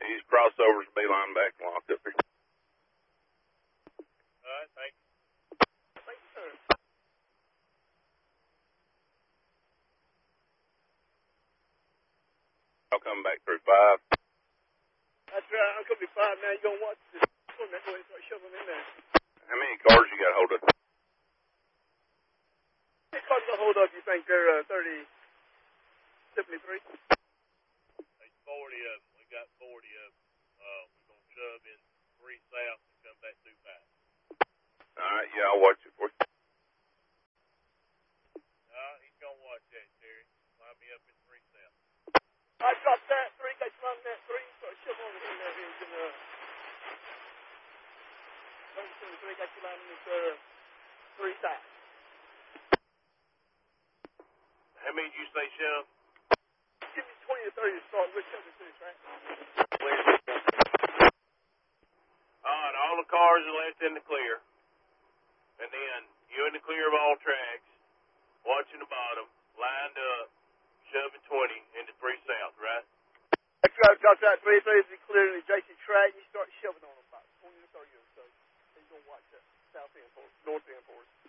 These crossovers will be lined back and locked up here. All right, thank you. Thank you, sir. I'll come back through 5. That's right. I'm going to be 5 now. You going to watch this one that way and start shoveling in there. How many cars you got hold of? How many cars got hold of, you think they're 30, 73? There's 40 of them. We got 40 of them. We're going to shove in 3 south and come back through 5. All right, yeah, I'll watch it for you. He's going to watch that, Terry. Line me up in 3 south. I dropped that 3, got you running that 3, start shoveling in there. Here's in 73, got you lining this 3 south. How many did you say, shove? Give me 20 to 30 to start. We're shoving to the track. All right, all the cars are left in the clear. And then you in the clear of all tracks, watching the bottom, lined up, shoving 20 into 3 south, right? That's right. Drop that 3 is clear in the JC track. You start shoving on them about 20 to 30 or so. And you're going to watch that south end for us, north end for us.